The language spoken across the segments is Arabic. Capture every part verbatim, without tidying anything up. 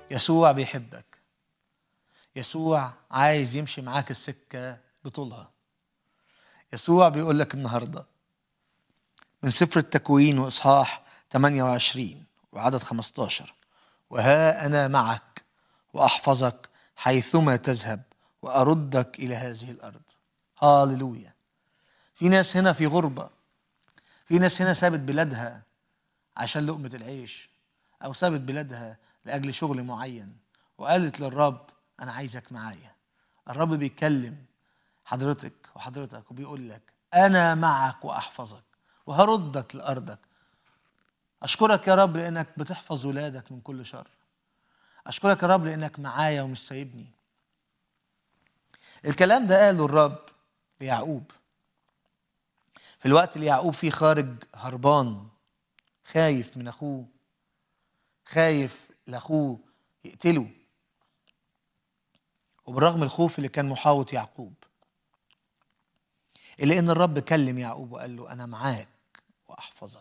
يسوع بيحبك. يسوع عايز يمشي معاك السكة بطولها. يسوع بيقول لك النهاردة من سفر التكوين وإصحاح ثمانية وعشرين وعدد خمسة عشر: وها أنا معك وأحفظك حيثما تذهب وأردك إلى هذه الأرض. هاللويا. في ناس هنا في غربة، في ناس هنا سابت بلادها عشان لقمة العيش، أو سابت بلادها لأجل شغل معين، وقالت للرب أنا عايزك معايا. الرب بيتكلم حضرتك وحضرتك وبيقول لك أنا معك وأحفظك وهردك لأرضك. أشكرك يا رب لأنك بتحفظ ولادك من كل شر. أشكرك يا رب لأنك معايا ومش سايبني. الكلام ده قاله الرب ليعقوب في الوقت اللي يعقوب فيه خارج هربان، خايف من أخوه، خايف لأخوه يقتله. وبرغم الخوف اللي كان محاوط يعقوب، إلا إن الرب كلم يعقوب وقال له أنا معاك وأحفظك.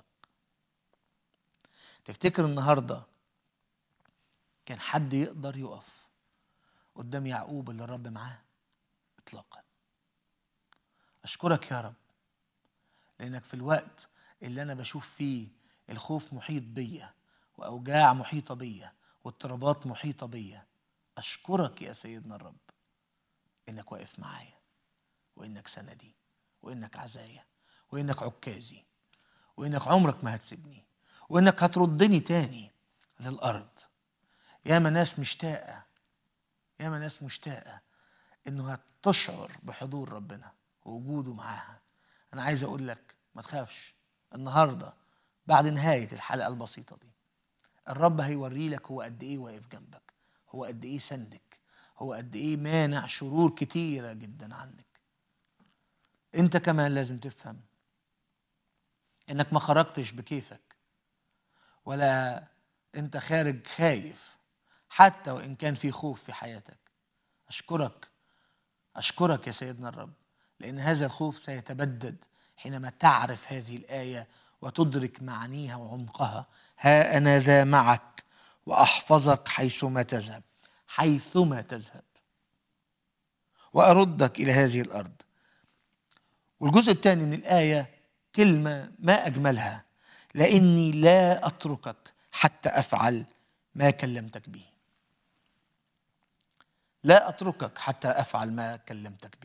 تفتكر النهاردة كان حد يقدر يقف قدام يعقوب اللي الرب معاه؟ إطلاقا. أشكرك يا رب لأنك في الوقت اللي أنا بشوف فيه الخوف محيط بيا وأوجاع محيطة بيا واضطرابات محيطة بيا، أشكرك يا سيدنا الرب إنك واقف معايا، وإنك سندي، وإنك عزايا، وإنك عكازي، وإنك عمرك ما هتسيبني، وإنك هتردني تاني للأرض. ياما ناس مشتاقة، ياما ناس مشتاقة إنه هتشعر بحضور ربنا ووجوده معاها. أنا عايز أقول لك ما تخافش. النهاردة بعد نهاية الحلقة البسيطة دي الرب هيوري لك هو قد إيه واقف جنبك، هو قد إيه سندك، هو قد إيه مانع شرور كتيرة جدا عنك. أنت كمان لازم تفهم إنك ما خرجتش بكيفك، ولا أنت خارج خايف، حتى وإن كان في خوف في حياتك. أشكرك أشكرك يا سيدنا الرب لأن هذا الخوف سيتبدد حينما تعرف هذه الآية وتدرك معانيها وعمقها. ها أنا ذا معك وأحفظك حيثما تذهب، حيثما تذهب وأردك إلى هذه الأرض. والجزء الثاني من الآية كلمة ما أجملها: لأني لا أتركك حتى أفعل ما كلمتك به. لا أتركك حتى أفعل ما كلمتك به.